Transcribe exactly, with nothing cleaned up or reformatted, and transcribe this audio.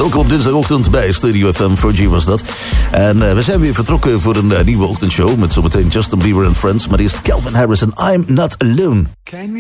Welkom op dinsdagochtend bij Studio F M. four G was dat. En uh, we zijn weer vertrokken voor een uh, nieuwe ochtendshow... met zometeen Justin Bieber en Friends. Maar eerst Calvin Harris en I'm Not Alone.